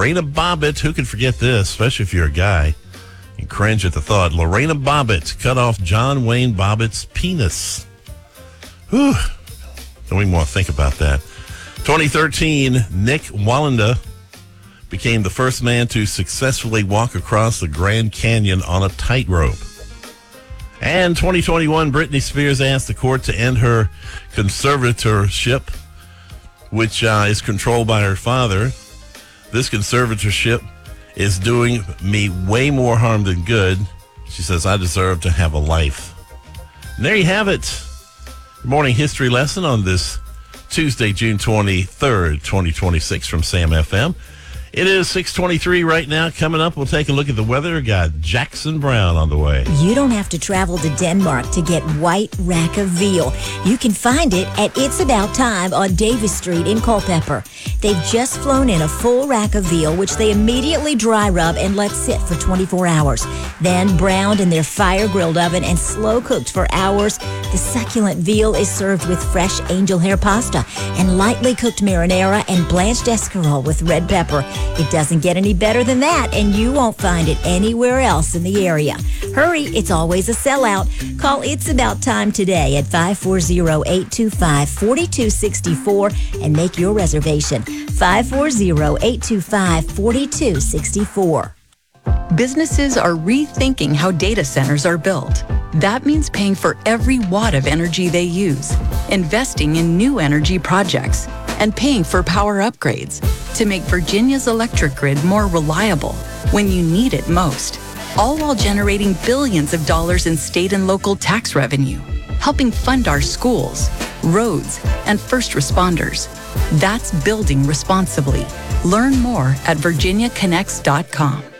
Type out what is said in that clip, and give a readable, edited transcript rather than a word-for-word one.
Lorena Bobbitt, who can forget this, especially if you're a guy, and cringe at the thought. Lorena Bobbitt cut off John Wayne Bobbitt's penis. Whew. Don't even want to think about that. 2013, Nick Wallenda became the first man to successfully walk across the Grand Canyon on a tightrope. And 2021, Britney Spears asked the court to end her conservatorship, which is controlled by her father. This conservatorship is doing me way more harm than good. She says, I deserve to have a life. And there you have it. Good morning history lesson on this Tuesday, June 23rd, 2026 from Sam FM. It is 6:23 right now. Coming up, we'll take a look at the weather. Got Jackson Brown on the way. You don't have to travel to Denmark to get white rack of veal. You can find it at It's About Time on Davis Street in Culpeper. They've just flown in a full rack of veal, which they immediately dry rub and let sit for 24 hours. Then browned in their fire-grilled oven and slow-cooked for hours. The succulent veal is served with fresh angel hair pasta and lightly cooked marinara and blanched escarole with red pepper. It doesn't get any better than that, and you won't find it anywhere else in the area. Hurry, it's always a sellout. Call It's About Time today at 540-825-4264 and make your reservation. 540-825-4264. Businesses are rethinking how data centers are built. That means paying for every watt of energy they use, investing in new energy projects, and paying for power upgrades to make Virginia's electric grid more reliable when you need it most, all while generating billions of dollars in state and local tax revenue, helping fund our schools, roads, and first responders. That's building responsibly. Learn more at virginiaconnects.com.